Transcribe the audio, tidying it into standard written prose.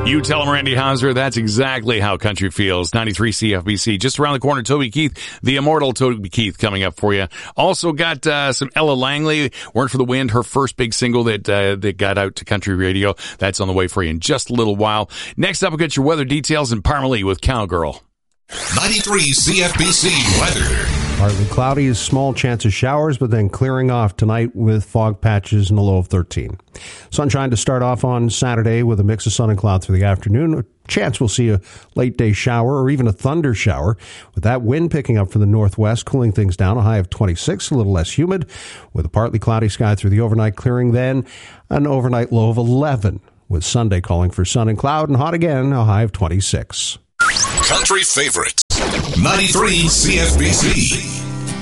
You tell him, Randy Hauser, that's exactly how country feels. 93 CFBC. Just around the corner, Toby Keith, the immortal Toby Keith coming up for you. Also got some Ella Langley, Weren't for the Wind, her first big single that got out to country radio. That's on the way for you in just a little while. Next up, we'll get your weather details in Parmalee with Cowgirl. 93 CFBC weather. Partly cloudy, a small chance of showers, but then clearing off tonight with fog patches and a low of 13. Sunshine to start off on Saturday with a mix of sun and cloud through the afternoon. A chance we'll see a late day shower or even a thunder shower, with that wind picking up from the northwest, cooling things down. A high of 26, a little less humid, with a partly cloudy sky through the overnight, clearing then an overnight low of 11, with Sunday calling for sun and cloud and hot again, a high of 26. Country favorite, 93 CFBC.